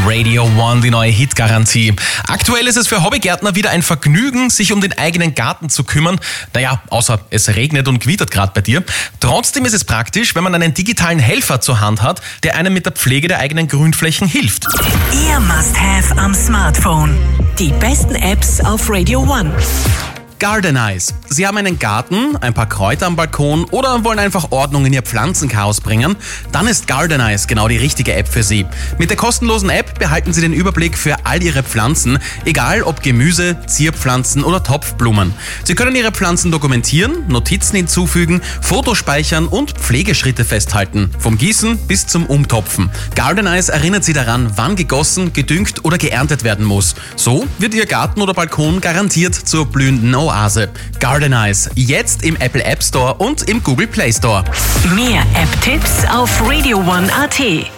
Radio One, die neue Hitgarantie. Aktuell ist es für Hobbygärtner wieder ein Vergnügen, sich um den eigenen Garten zu kümmern. Naja, außer es regnet und gewittert gerade bei dir. Trotzdem ist es praktisch, wenn man einen digitalen Helfer zur Hand hat, der einem mit der Pflege der eigenen Grünflächen hilft. Ihr Must-Have am Smartphone. Die besten Apps auf Radio One. Gardenize. Sie haben einen Garten, ein paar Kräuter am Balkon oder wollen einfach Ordnung in Ihr Pflanzenchaos bringen? Dann ist Gardenize genau die richtige App für Sie. Mit der kostenlosen App behalten Sie den Überblick für all Ihre Pflanzen, egal ob Gemüse, Zierpflanzen oder Topfblumen. Sie können Ihre Pflanzen dokumentieren, Notizen hinzufügen, Fotos speichern und Pflegeschritte festhalten, vom Gießen bis zum Umtopfen. Gardenize erinnert Sie daran, wann gegossen, gedüngt oder geerntet werden muss. So wird Ihr Garten oder Balkon garantiert zur blühenden Oase. Gardenize, jetzt im Apple App Store und im Google Play Store. Mehr App-Tipps auf radioone.at.